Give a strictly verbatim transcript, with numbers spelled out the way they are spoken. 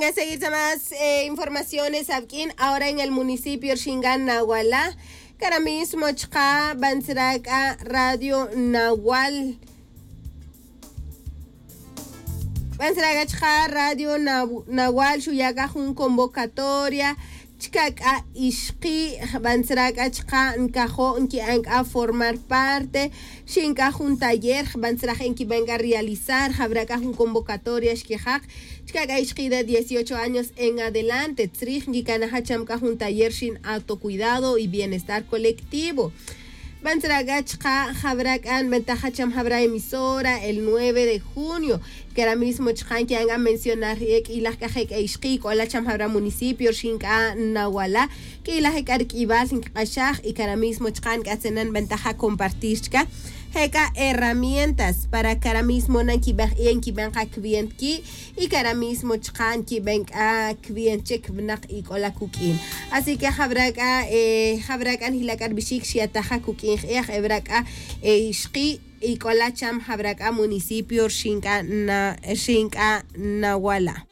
A seguir más eh, informaciones aquí ahora en el municipio Xingan Nahuala. Cara mismo chka Bansraca Radio Nahual. Bansraca chka Radio Nahual Shuyaka un convocatoria. Chika ishqi Bansraca chka nkajo nki a formar parte. Shinka un taller Bansraca en que venga a realizar. Habrá un convocatoria shkihak. Chika ishqi de dieciocho años en adelante. Tsrich Gikanaha chamka un taller sin autocuidado y bienestar colectivo. Bansraga chka Habrakan ventaja cham habra emisora el nueve de junio. Que ahora mismo chkan que hagan mencionar y las cajek ishqi o la cham habra municipio shinka Nahuala que las ekarkibal sin kashaj y que ahora mismo chkan que hacen ventaja compartir chka. Heka herramientas para que ahora mismo nanki en que venga client ki y que ahora mismo chkan que venga client check vnak y cola cooking. Así que habraka eh habraka ni la karbishik shiataja cooking eh habraka ishqi y cola cham habraka municipio shinka na shinka Nahuala.